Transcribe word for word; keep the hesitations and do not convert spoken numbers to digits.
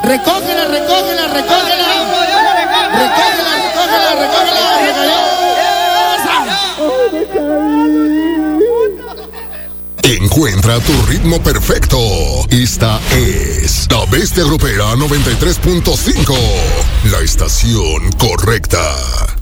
Recógela, recógela, recógela. Recógela, recógela, recógela. Encuentra tu ritmo perfecto. Esta es La Bestia Grupera noventa y tres punto cinco, la estación correcta.